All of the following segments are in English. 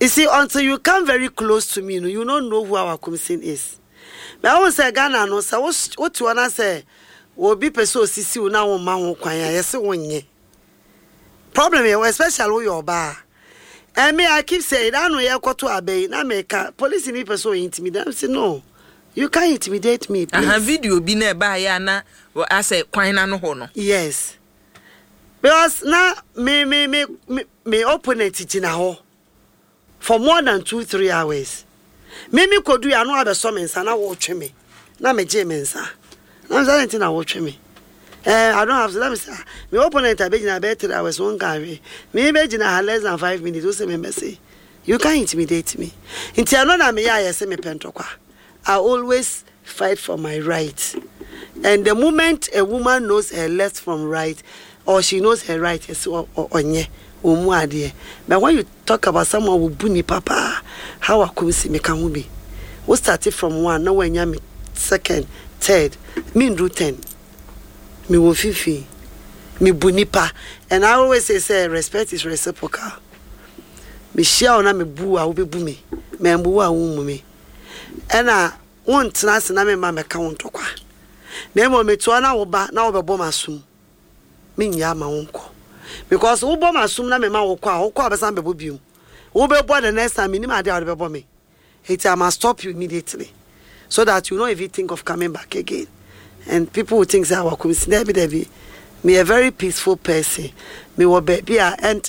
You see, until you come very close to me, you don't know who our Kumsin is. But I won't say Ghana, no, so what you want to say? Will be person sisi una wo ma ho kwan ya yesi wonye. Problem here, especially your bar. And me, I keep saying, I know you go to Abbey, na make police in person intimidate. I say, no, you can't intimidate me. I have video be nearby, na. I say, quite no hono. Yes. Because now, me opponent teaching a hole for more than 2-3 hours. Me could do, I know other summons and I watch me. Na me James, I'm saying, I watch me. I don't have to let me say, my opponent, I bet you 3 hours, one guy. Me imagine I had less than 5 minutes. What's the say? You can't intimidate me. Until I know me, I say me pentokwa. I always fight for my rights. And the moment a woman knows her left from right, or she knows her right, yes, or nye, or more dear. But when you talk about someone who bunny papa, how I could see me can be? We started from 1, no when you me 2nd, 3rd, me do 10. Me wo fifi, me bunipa, and I always say respect is reciprocal. Me share na me bu a wo be bu me mbu a wo mu me. And I want na se na me ma me count kwa. Na mo me to na wo ba na wo be bom asum. Me nya ma wonko. Because wo bom asum na me ma wo kwa abesan be bo bium. Wo be bo the next time me ni ma dey wo be bom me. I must stop you immediately so that you don't even think of coming back again. And people who think that I consider me a very peaceful person. Me wo baby and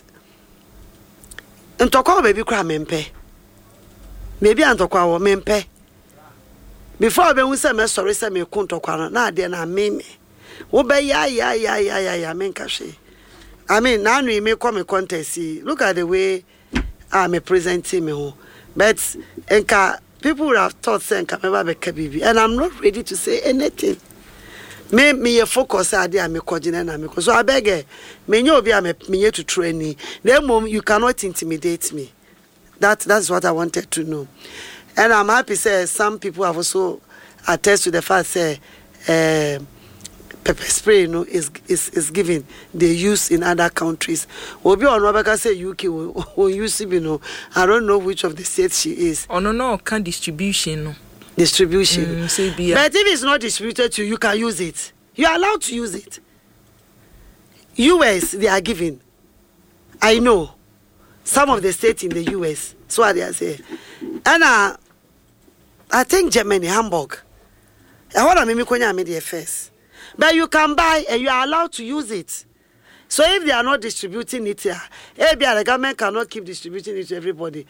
talk baby cry mempe. Maybe and talk about mempe. Before I say me sorry say me couldn't talk na dey na me. Wo be ya men kashi. I mean now we may come a contest. Look at the way I'm presenting me. But enka people would have thought say enka me ba be and I'm not ready to say anything. Me focus ade me kojine na me so I beg me nyo obi me to training. Then mom you cannot intimidate me. That's what I wanted to know. And I'm happy say some people have also attest to the fact say pepper spray is given they use in other countries. Obi onobeka say UK will use it, I don't know which of the states she is. Oh no can distribution. Distribution. But if it's not distributed to you, you can use it. You are allowed to use it. US, they are giving. I know some of the states in the US. So what they are saying. And I think Germany, Hamburg. I want to make the first. But you can buy and you are allowed to use it. So if they are not distributing it here, the government cannot keep distributing it to everybody.